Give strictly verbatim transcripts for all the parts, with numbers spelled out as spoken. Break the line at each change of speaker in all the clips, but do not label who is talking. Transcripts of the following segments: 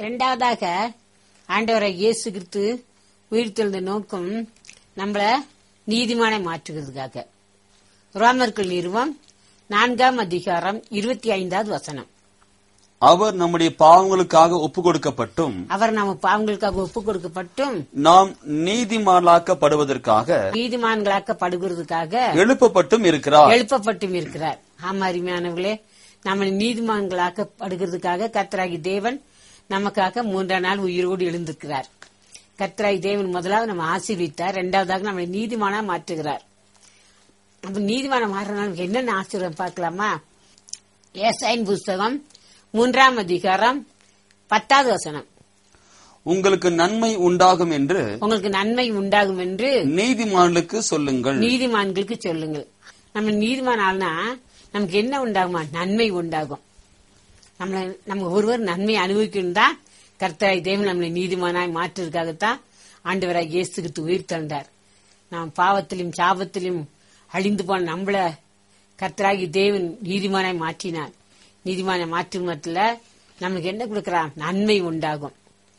இரண்டாவதாக ஆண்டவரை இயேசு கிறிஸ்து உயிர்த்தெழுந்த நோக்கம் நம்மள நீதிமானை மாற்றுகிறதுக்காக. ரோமர்கள் நிறுவம் நான்காம் அதிகாரம் இருபத்தி ஐந்தாவது வசனம்.
அவர் நம்முடைய பாவங்களுக்காக ஒப்பு கொடுக்கப்பட்டும்
அவர் நம்ம பாவங்களுக்காக ஒப்பு கொடுக்கப்பட்டும்
நாம் நீதிமான்களாக்கப்படுவதற்காக
நீதிமான்களாக்கப்படுகிறதுக்காக
எழுப்பப்பட்டும் இருக்கிறார்
எழுப்பப்பட்டும் இருக்கிறார். ஆமா அருமையானவர்களே, நம்ம நீதிமான்களாக்கப்படுகிறதுக்காக கர்த்தராகி தேவன் நமக்காக மூன்றாம் நாள் உயிரோடு எழுந்திருக்கிறார். கர்த்தராகி தேவன் முதலாவது நம்ம ஆசீர்வித்தார், இரண்டாவதாக நம்மளை நீதிமானா மாற்றுகிறார். அப்ப நீதிமான மாறினாலும் என்னென்ன ஆசீர்வாதம் பார்க்கலாமா? ஏசாயின் புஸ்தகம் மூன்றாம் அதிகாரம் பத்தாவது வசனம்.
உங்களுக்கு நன்மை உண்டாகும் என்று
உங்களுக்கு நன்மை உண்டாகும் என்று
நீதிமான்களுக்கு சொல்லுங்கள்
நீதிமான்களுக்கு சொல்லுங்கள். நம்ம நீதிமான் ஆள்னா நமக்கு என்ன உண்டாகுமா? நன்மை உண்டாகும். நம்மள நம்ம ஒருவர் நன்மை அனுபவிக்கணும் தான் கர்த்தராய் தேவன் நம்மளை நீதிமானாய் மாற்றுவதற்காகத்தான் ஆண்டவராய் இயேசு கிறிஸ்து உயிர் தந்தார். நாம் பாவத்திலும் சாபத்திலும் அழிந்து போன நம்மள கர்த்தராகி தேவன் நீதிமானாய் மாற்றினார். நீதிமான மாற்றும் மத்தில நமக்கு என்ன கொடுக்கிறான்? நன்மை உண்டாகும்.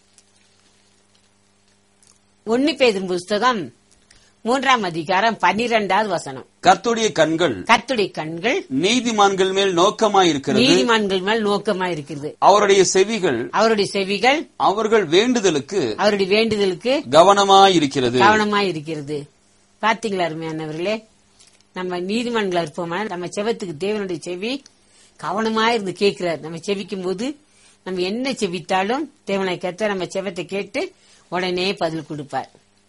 ஒன்னு பேதுரு புஸ்தகம் மூன்றாம் அதிகாரம் பன்னிரெண்டாவது வசனம்.
கர்த்தருடைய கண்கள்
கர்த்தருடைய கண்கள்
நீதிமான்கள் மேல் நோக்கமாயிருக்கிறது
நீதிமான்கள் மேல் நோக்கமாயிருக்கிறது.
அவருடைய செவிகள்
அவருடைய செவிகள்
அவர்கள் வேண்டுதலுக்கு
அவருடைய வேண்டுதலுக்கு
கவனமாயிருக்கிறது
கவனமாயிருக்கிறது. பாத்தீங்களா அருமையானவர்களே, நம்ம நீதிமான்களா இருப்போமா? நம்ம செவத்துக்கு தேவனுடைய செவி கவனமாயிருந்து கேட்கிறார். நம்ம செவிக்கும் போது நம்ம என்ன செவித்தாலும் தேவனை கேட்ட நம்ம செவத்தை கேட்டு உடனே பதில் கொடுப்பார்.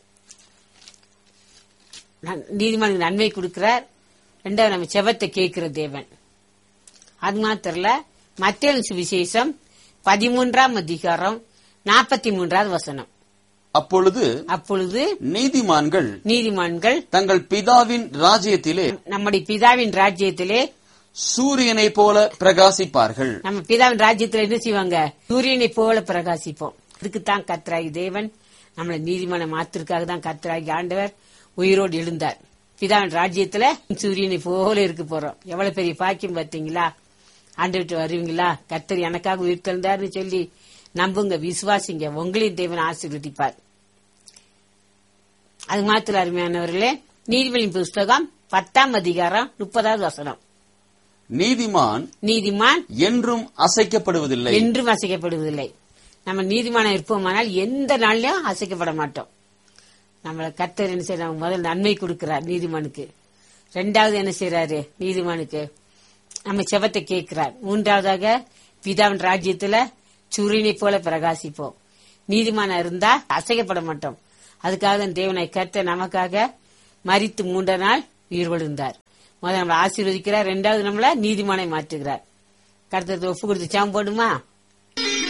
நீதிமன்ற நன்மை கொடுக்கிறார். ரெண்டாவது நம்ம செவத்தை கேட்கிற தேவன். அது மாத்திரல, மத்தேயு சுவிசேஷம் பதிமூன்றாம் அதிகாரம் நாற்பத்தி மூன்றாவது வசனம்.
அப்பொழுது
அப்பொழுது
நீதிமான்கள்
நீதிமான்கள்
தங்கள் பிதாவின் ராஜ்யத்திலே
நம்முடைய பிதாவின் ராஜ்யத்திலே
சூரியனை போல பிரகாசிப்பார்கள்.
நம்ம பிதாவின் ராஜ்யத்துல என்ன செய்வாங்க? சூரியனை போல பிரகாசிப்போம். இதுக்குத்தான் கர்த்தராகி தேவன் நம்மளை நீதிமான மாத்திற்காக தான் கர்த்தராகி ஆண்டவர் உயிரோடு எழுந்தார். பிதாவின் ராஜ்யத்துல சூரியனை போல இருக்க போறோம். எவ்வளவு பெரிய பாக்கியம் பார்த்தீங்களா? ஆண்டவர்கிட்ட வருவீங்களா? கர்த்தர் எனக்காக உயிர் தெழுந்தார்னு சொல்லி நம்புங்க, விசுவாசிங்க, உங்களையும் தேவன் ஆசீர்வதிப்பார். அது மாத்திர அருமையானவர்களே, நீதிபதியின் புஸ்தகம் பத்தாம் அதிகாரம் முப்பதாவது வசனம்.
நீதிமான்
நீதிமான்
என்றும் அசைக்கப்படுவதில்லை
என்றும் அசைக்கப்படுவதில்லை. நம்ம நீதிமான இருப்போமானால் எந்த நாள்லயும் அசைக்கப்பட மாட்டோம். நம்மள கர்த்தர் என்ன செய்யறாங்க? முதல் நன்மை கொடுக்கிறார் நீதிமானுக்கு. ரெண்டாவது என்ன செய்யறாரு? நீதிமானுக்கு நம்ம செவத்தை கேட்கிறார். மூன்றாவதாக பிதாவின் ராஜ்யத்துல சூரியனை போல பிரகாசிப்போம். நீதிமான இருந்தா அசைக்கப்பட மாட்டோம். அதுக்காக தேவனை கர்த்தர் நமக்காக மரித்து மூன்ற நாள் உயிர் கொழுந்தார். முதல் நம்மளை ஆசீர்வதிக்கிறார், ரெண்டாவது நம்மள நீதிமானை மாற்றுகிறார். கர்த்தர் ஒப்பு கொடுத்து சாம் போடுமா?